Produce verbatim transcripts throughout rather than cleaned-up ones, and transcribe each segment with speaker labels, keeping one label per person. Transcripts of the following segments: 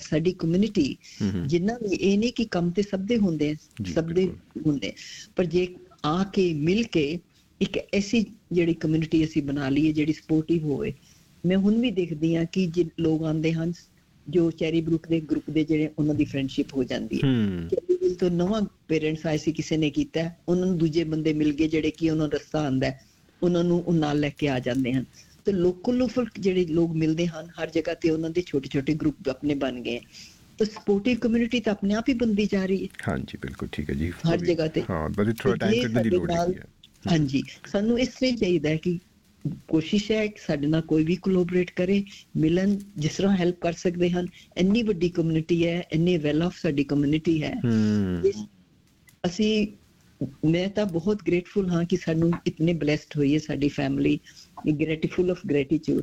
Speaker 1: ਸਾਡੀ ਕਮਿਊਨਿਟੀ ਜਿੰਨਾ ਵੀ, ਇਹ ਨਹੀਂ ਕਿ ਕੰਮ ਤੇ ਸਭ ਦੇ ਹੁੰਦੇ ਸਭ ਦੇ ਹੁੰਦੇ, ਪਰ ਜੇ ਆ ਕੇ ਮਿਲ ਕੇ ਇੱਕ ਐਸੀ ਜਿਹੜੀ ਕਮਿਊਨਿਟੀ ਅਸੀਂ ਬਣਾ ਲਈਏ ਜਿਹੜੀ ਸਪੋਰਟਿਵ ਹੋਵੇ। ਮੈਂ ਹੁਣ ਵੀ ਦੇਖਦੀ ਹਾਂ ਕਿ ਜੇ ਲੋਕ ਆਉਂਦੇ ਹਨ ਜੋ ਚੈਰੀ ਬਰੁਕ ਦੇ ਗਰੁੱਪ ਦੇ ਜਿਹੜੇ ਉਹਨਾਂ ਦੀ ਫਰੈਂਡਸ਼ਿਪ ਹੋ ਜਾਂਦੀ ਹੈ। ਚੈਰੀ ਤੋਂ ਨਵਾਂ ਪੇਰੈਂਟਸ ਆਏ ਸੀ, ਕਿਸੇ ਨੇ ਕੀਤਾ, ਉਹਨਾਂ ਨੂੰ ਦੂਜੇ ਬੰਦੇ ਮਿਲ ਗਏ ਜਿਹੜੇ ਕਿ ਉਹਨਾਂ ਨੂੰ ਰਸਤਾ ਆਉਂਦਾ, ਉਹਨਾਂ ਨੂੰ ਉਹ ਨਾਲ ਲੈ ਕੇ ਆ ਜਾਂਦੇ ਹਨ। ਤੇ ਲੋਕਲ ਲੋਕਲ ਜਿਹੜੇ ਲੋਕ ਮਿਲਦੇ ਹਨ ਹਰ ਜਗ੍ਹਾ ਤੇ, ਉਹਨਾਂ ਦੇ ਛੋਟੇ ਛੋਟੇ ਗਰੁੱਪ ਆਪਣੇ ਬਣ ਗਏ। ਤਾਂ ਸਪੋਰਟਿਵ ਕਮਿਊਨਿਟੀ ਤਾਂ ਆਪਣੇ ਆਪ ਹੀ ਬਣਦੀ ਜਾ ਰਹੀ ਹੈ।
Speaker 2: ਹਾਂਜੀ ਬਿਲਕੁਲ ਠੀਕ ਹੈ ਜੀ,
Speaker 1: ਹਰ ਜਗ੍ਹਾ ਤੇ।
Speaker 2: ਹਾਂ, ਬਸ ਥੋੜਾ ਟਾਈਮ ਕੱਢਣ ਦੀ ਲੋੜ ਹੈ।
Speaker 1: ਹਾਂਜੀ, ਸਾਨੂੰ ਇਸ ਲਈ ਚਾਹੀਦਾ ਹੈ ਕਿ ਕੋਸ਼ਿਸ਼ ਹੈ ਕਿ ਸਾਡੇ ਨਾਲ ਕੋਈ ਵੀ ਕੋਲੈਬੋਰੇਟ ਕਰੇ, ਮਿਲਣ, ਜਿਸ ਤਰ੍ਹਾਂ ਹੈਲਪ ਕਰ ਸਕਦੇ ਹਨ। ਇੰਨੀ ਵੱਡੀ ਕਮਿਊਨਿਟੀ ਹੈ, ਇੰਨੀ ਵੈਲ ਆਫ ਸਾਡੀ ਕਮਿਊਨਿਟੀ ਹੈ। ਅਸੀਂ, ਮੈਂ ਤਾਂ ਬਹੁਤ ਗ੍ਰੇਟਫੁਲ ਹਾਂ ਕਿ ਸਾਨੂੰ ਇਤਨੇ ਬਲੈਸਡ ਹੋਈ ਹੈ ਸਾਡੀ ਫੈਮਿਲੀ, ਗ੍ਰੇਟੀਫੁਲ ਆਫ ਗ੍ਰੇਟੀਟਿਊਡ।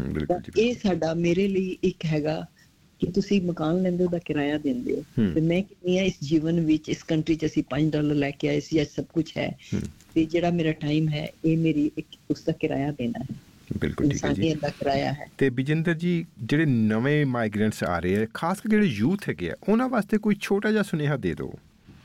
Speaker 1: ਇਹ ਸਾਡਾ, ਮੇਰੇ ਲਈ ਇੱਕ ਹੈਗਾ ਕਿ ਤੁਸੀਂ ਮਕਾਨ ਲੈਂਦੇ ਹੋ, ਉਹਦਾ ਕਿਰਾਇਆ ਦਿੰਦੇ ਹੋ, ਤੇ ਮੈਂ ਕਹਿੰਦੀ ਹਾਂ ਇਸ ਜੀਵਨ ਵਿੱਚ, ਇਸ ਕੰਟਰੀ 'ਚ ਅਸੀਂ ਪੰਜ ਡਾਲਰ ਲੈ ਕੇ ਆਏ ਸੀ, ਅੱਜ ਸਭ ਕੁਛ ਹੈ, ਤੇ ਜਿਹੜਾ ਮੇਰਾ ਟਾਈਮ ਹੈ ਇਹ ਮੇਰੀ ਇੱਕ ਉਸਦਾ ਕਿਰਾਇਆ ਦੇਣਾ ਹੈ।
Speaker 2: ਬਿਲਕੁਲ ਠੀਕ ਹੈ ਜੀ,
Speaker 1: ਇਨਸਾਨੀਅਤ ਦਾ ਕਿਰਾਇਆ ਹੈ।
Speaker 2: ਤੇ ਵਿਜੇਂਦਰ ਜੀ, ਜਿਹੜੇ ਨਵੇਂ ਮਾਈਗ੍ਰੈਂਟਸ ਆ ਰਹੇ ਆ, ਖਾਸ ਕਰ ਜਿਹੜੇ ਯੂਥ ਹੈਗੇ ਆ, ਉਹਨਾਂ ਵਾਸਤੇ ਕੋਈ ਛੋਟਾ ਜਿਹਾ ਸੁਨੇਹਾ ਦੇ ਦਿਓ।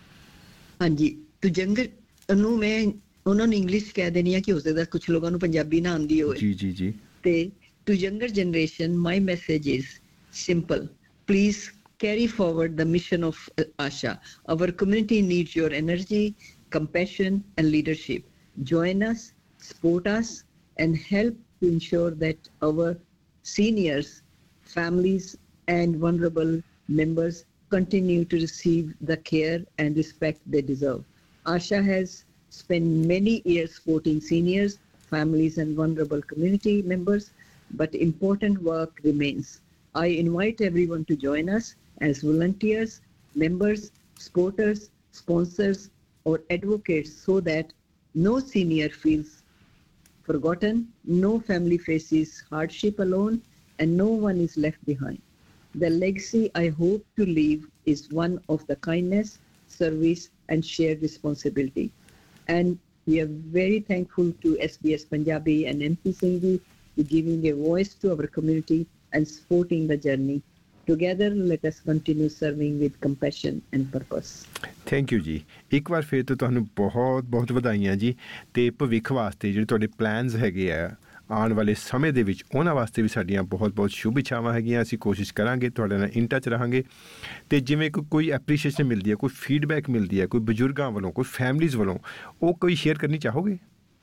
Speaker 1: ਹਾਂਜੀ, ਤੂੰ ਜੰਗਰ ਨੂੰ ਮੈਂ ਉਹਨਾਂ ਨੂੰ ਇੰਗਲਿਸ਼ ਕਹਿ ਦੇਣੀ ਆ ਕਿ ਹੋ ਸਕਦਾ ਕੁਛ ਲੋਕਾਂ ਨੂੰ ਪੰਜਾਬੀ ਨਾ ਆਉਂਦੀ ਹੋਵੇ।
Speaker 2: ਜੀ ਜੀ ਜੀ।
Speaker 1: ਤੇ to younger generation, my message is simple. Please carry forward the mission of Asha. Our community needs your energy, compassion, and leadership. Join us, support us, and help to ensure that our seniors, families, and vulnerable members continue to receive the care and respect they deserve. Asha has spent many years supporting seniors, families, and vulnerable community members, but important work remains. I invite everyone to join us as volunteers, members, supporters, sponsors, or advocates so that no senior feels forgotten, no family faces hardship alone, and no one is left behind. The legacy I hope to leave is one of the kindness, service, and shared responsibility. And we are very thankful to S B S Punjabi and M P Singh for giving a voice to our community and supporting the journey. Together, let us continue serving with compassion and purpose.
Speaker 2: Thank you ਜੀ, ਇੱਕ ਵਾਰ ਫਿਰ ਤੋਂ ਤੁਹਾਨੂੰ ਬਹੁਤ ਬਹੁਤ ਵਧਾਈਆਂ ਜੀ। ਅਤੇ ਭਵਿੱਖ ਵਾਸਤੇ ਜਿਹੜੇ ਤੁਹਾਡੇ ਪਲਾਨਸ ਹੈਗੇ ਆ ਆਉਣ ਵਾਲੇ ਸਮੇਂ ਦੇ ਵਿੱਚ, ਉਹਨਾਂ ਵਾਸਤੇ ਵੀ ਸਾਡੀਆਂ ਬਹੁਤ ਬਹੁਤ ਸ਼ੁਭ ਇੱਛਾਵਾਂ ਹੈਗੀਆਂ। ਅਸੀਂ ਕੋਸ਼ਿਸ਼ ਕਰਾਂਗੇ ਤੁਹਾਡੇ ਨਾਲ ਇਨ ਟੱਚ ਰਹਾਂਗੇ। ਅਤੇ ਜਿਵੇਂ ਕੋਈ ਕੋਈ ਐਪਰੀਸ਼ੀਏਸ਼ਨ ਮਿਲਦੀ ਹੈ, ਕੋਈ ਫੀਡਬੈਕ ਮਿਲਦੀ ਹੈ, ਕੋਈ ਬਜ਼ੁਰਗਾਂ ਵੱਲੋਂ, ਕੋਈ ਫੈਮਲੀਜ਼ ਵੱਲੋਂ, ਉਹ ਕੋਈ ਸ਼ੇਅਰ ਕਰਨੀ ਚਾਹੋਗੇ?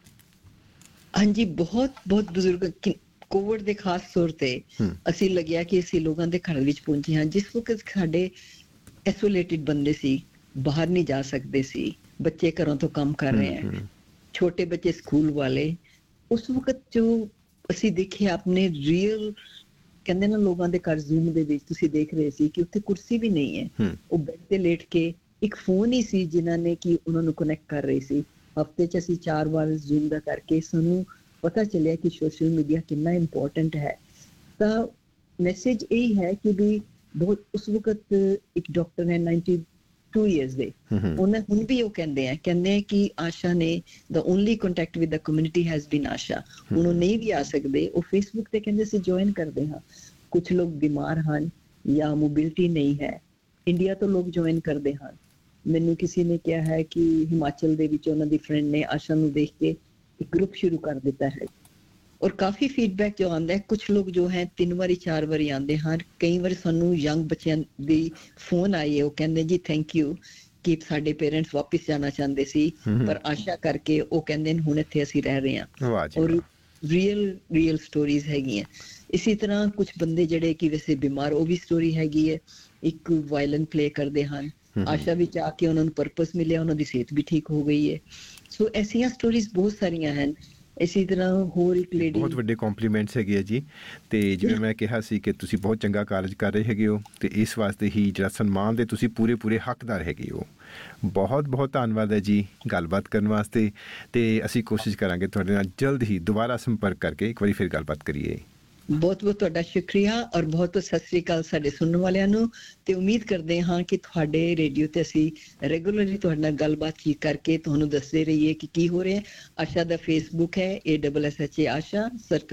Speaker 1: ਹਾਂਜੀ, ਬਹੁਤ ਬਹੁਤ ਬਜ਼ੁਰਗ ਕੋਵਿਡ ਦੇ ਖਾਸ ਤੌਰ ਤੇ ਅਸੀਂ ਲੱਗਿਆ ਕਿ ਅਸੀਂ ਲੋਕਾਂ ਦੇ ਘਰ ਵਿੱਚ ਪਹੁੰਚੇ ਹਾਂ। ਜਿਸ ਵਕਤ ਸਾਡੇ ਐਸੋਲੇਟਿਡ ਬੰਦੇ ਸੀ, ਬਾਹਰ ਨਹੀਂ ਜਾ ਸਕਦੇ ਸੀ, ਬੱਚੇ ਘਰੋਂ ਤੋਂ ਕੰਮ ਕਰ ਰਹੇ ਹੈ, ਛੋਟੇ ਬੱਚੇ ਸਕੂਲ ਵਾਲੇ, ਉਸ ਵਕਤ ਜੋ ਅਸੀਂ ਦੇਖਿਆ ਆਪਣੇ ਰੀਅਲ, ਕਹਿੰਦੇ ਨਾ ਲੋਕਾਂ ਦੇ ਘਰ ਜ਼ੂਮ ਦੇ ਵਿੱਚ ਤੁਸੀਂ ਦੇਖ ਰਹੇ ਸੀ ਕਿ ਉੱਥੇ ਕੁਰਸੀ ਵੀ ਨਹੀਂ ਹੈ, ਉਹ ਬੈੱਡ ਤੇ ਲੇਟ ਕੇ, ਇੱਕ ਫੋਨ ਹੀ ਸੀ ਜਿਨ੍ਹਾਂ ਨੇ ਕਿ ਉਹਨਾਂ ਨੂੰ ਕਨੈਕਟ ਕਰ ਰਹੀ ਸੀ। ਹਫ਼ਤੇ 'ਚ ਅਸੀਂ ਚਾਰ ਵਾਰ ਜ਼ੂਮ ਦਾ ਕਰਕੇ ਸਾਨੂੰ ਪਤਾ ਚੱਲਿਆ ਕਿ ਸੋਸ਼ਲ ਮੀਡੀਆ ਕਿੰਨਾ ਇੰਪੋਰਟੈਂਟ ਹੈ। ਤਾਂ ਮੈਸੇਜ ਇਹ ਹੈ ਕਿ ਵੀ ਬਹੁਤ, ਉਸ ਵਕਤ ਇੱਕ ਡਾਕਟਰ ਹੈ ਨਾਈਨਟੀ ਟੂ ਈਅਰਸ ਦੇ, ਉਹਨਾਂ ਹੁਣ ਵੀ ਉਹ ਕਹਿੰਦੇ ਆ ਕਹਿੰਦੇ ਆ ਕਿ ਆਸ਼ਾ ਨੇ ਦਾ only contact with the community has been ਆਸ਼ਾ। ਹੁਣ ਉਹ ਨਹੀਂ ਵੀ ਆ ਸਕਦੇ, ਉਹ ਫੇਸਬੁੱਕ ਤੇ ਕਹਿੰਦੇ ਅਸੀਂ ਜੁਆਇਨ ਕਰਦੇ ਹਾਂ। ਕੁਛ ਲੋਕ ਬਿਮਾਰ ਹਨ ਜਾਂ ਮੋਬਿਲਿਟੀ ਨਹੀਂ ਹੈ, ਇੰਡੀਆ ਤੋਂ ਲੋਕ ਜੁਆਇਨ ਕਰਦੇ ਹਨ। ਮੈਨੂੰ ਕਿਸੇ ਨੇ ਕਿਹਾ ਹੈ ਕਿ ਹਿਮਾਚਲ ਦੇ ਵਿੱਚ ਉਹਨਾਂ ਦੀ ਫਰੈਂਡ ਨੇ ਆਸ਼ਾ ਨੂੰ ਦੇਖ ਕੇ ਇੱਕ ਗਰੁੱਪ ਸ਼ੁਰੂ ਕਰ ਦਿੱਤਾ ਹੈ, ਔਰ ਕਾਫੀ ਫੀਡਬੈਕ ਜੋ ਆਉਂਦਾ ਹੈ। ਕੁਛ ਲੋਕ ਜੋ ਹੈ ਤਿੰਨ ਵਾਰੀ ਚਾਰ ਵਾਰੀ ਆਉਂਦੇ ਹਨ। ਕਈ ਵਾਰ ਸਾਨੂੰ ਯੰਗ ਬੱਚਿਆਂ ਦੀ ਫੋਨ ਆਈ ਹੈ, ਉਹ ਕਹਿੰਦੇ ਜੀ ਥੈਂਕ ਯੂ ਕਿ ਸਾਡੇ ਪੇਰੈਂਟਸ ਵਾਪਿਸ ਜਾਣਾ ਚਾਹੁੰਦੇ ਸੀ, ਪਰ ਆਸ਼ਾ ਕਰਕੇ ਉਹ ਕਹਿੰਦੇ ਨੇ ਹੁਣ ਇੱਥੇ ਅਸੀਂ ਰਹਿ ਰਹੇ ਹਾਂ। ਔਰ ਰੀਅਲ ਰੀਅਲ ਸਟੋਰੀਜ਼ ਹੈਗੀਆਂ। ਇਸੇ ਤਰ੍ਹਾਂ ਕੁਛ ਬੰਦੇ ਜਿਹੜੇ ਕਿ ਵੈਸੇ ਬਿਮਾਰ, ਉਹ ਵੀ ਸਟੋਰੀ ਹੈਗੀ ਹੈ, ਇੱਕ ਵਾਇਲਨ ਪਲੇ ਕਰਦੇ ਹਨ, ਆਸ਼ਾ ਵਿੱਚ ਆ ਕੇ ਉਹਨਾਂ ਨੂੰ ਪਰਪਸ ਮਿਲਿਆ, ਉਹਨਾਂ ਦੀ ਸਿਹਤ ਵੀ ਠੀਕ ਹੋ ਗਈ ਹੈ। ਸੋ ਐਸੀਆਂ ਸਟੋਰੀਜ਼ ਬਹੁਤ ਸਾਰੀਆਂ ਹਨ। ਇਸੇ ਤਰ੍ਹਾਂ ਹੋਰ ਇੱਕ ਲੇਡੀ,
Speaker 2: ਬਹੁਤ ਵੱਡੇ ਕੰਪਲੀਮੈਂਟਸ ਹੈਗੇ ਆ ਜੀ। ਅਤੇ ਜਿਵੇਂ ਮੈਂ ਕਿਹਾ ਸੀ ਕਿ ਤੁਸੀਂ ਬਹੁਤ ਚੰਗਾ ਕਾਰਜ ਕਰ ਰਹੇ ਹੈਗੇ ਹੋ, ਅਤੇ ਇਸ ਵਾਸਤੇ ਹੀ ਜਿਹੜਾ ਸਨਮਾਨ ਦੇ ਤੁਸੀਂ ਪੂਰੇ ਪੂਰੇ ਹੱਕਦਾਰ ਹੈਗੇ ਹੋ। ਬਹੁਤ ਬਹੁਤ ਧੰਨਵਾਦ ਹੈ ਜੀ ਗੱਲਬਾਤ ਕਰਨ ਵਾਸਤੇ। ਅਤੇ ਅਸੀਂ ਕੋਸ਼ਿਸ਼ ਕਰਾਂਗੇ ਤੁਹਾਡੇ ਨਾਲ ਜਲਦ ਹੀ ਦੁਬਾਰਾ ਸੰਪਰਕ ਕਰਕੇ ਇੱਕ ਵਾਰੀ ਫਿਰ ਗੱਲਬਾਤ ਕਰੀਏ।
Speaker 1: ਬਹੁਤ ਬਹੁਤ ਤੁਹਾਡਾ ਸ਼ੁਕਰੀਆ ਔਰ ਬਹੁਤ ਬਹੁਤ ਸਤਿ ਸ੍ਰੀ ਅਕਾਲ ਸਾਡੇ ਸੁਣਨ ਵਾਲਿਆਂ ਨੂੰ। ਤੇ ਉਮੀਦ ਕਰਦੇ ਹਾਂ ਕਿ ਤੁਹਾਡੇ ਰੇਡੀਓ ਤੇ ਅਸੀਂ ਰੈਗੂਲਰਲੀ ਤੁਹਾਡੇ ਨਾਲ ਗੱਲਬਾਤ ਕਰਕੇ ਤੁਹਾਨੂੰ ਦੱਸਦੇ ਰਹੀਏ ਕਿ ਕੀ ਹੋ ਰਿਹਾ। ਆਸ਼ਾ ਦਾ ਫੇਸਬੁੱਕ ਹੈ A double S H A Asha circle,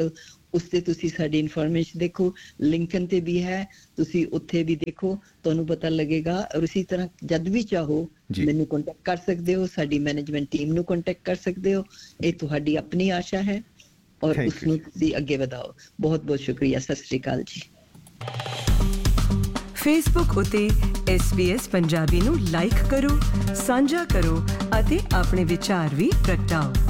Speaker 1: ਉਸ ਤੇ ਤੁਸੀਂ ਸਾਡੀ ਇਨਫੋਰਮੇਸ਼ਨ ਦੇਖੋ, ਲਿੰਕਨ ਤੇ ਵੀ ਹੈ, ਤੁਸੀਂ ਉੱਥੇ ਵੀ ਦੇਖੋ, ਤੁਹਾਨੂੰ ਪਤਾ ਲੱਗੇਗਾ। ਔਰ ਇਸੇ ਤਰ੍ਹਾਂ ਜਦ ਵੀ ਚਾਹੋ ਮੈਨੂੰ ਕੰਟੈਕਟ ਕਰ ਸਕਦੇ ਹੋ, ਸਾਡੀ ਮੈਨੇਜਮੈਂਟ ਟੀਮ ਨੂੰ ਕੰਟੈਕਟ ਕਰ ਸਕਦੇ ਹੋ। ਇਹ ਤੁਹਾਡੀ ਆਪਣੀ ਆਸ਼ਾ ਹੈ ਔਰ ਉਸ ਨੂੰ ਤੁਸੀਂ ਅੱਗੇ ਵਧਾਓ। ਬਹੁਤ ਬਹੁਤ ਸ਼ੁਕਰੀਆ। ਸਤਿ ਸ਼੍ਰੀ ਅਕਾਲ ਜੀ।
Speaker 3: ਫੇਸਬੁੱਕ ਉਤੇ ਐਸ ਬੀ ਐਸ ਪੰਜਾਬੀ ਨੂੰ ਲਾਈਕ ਕਰੋ, ਸਾਂਝਾ ਕਰੋ ਅਤੇ ਆਪਣੇ ਵਿਚਾਰ ਵੀ ਪ੍ਰਗਟਾਓ।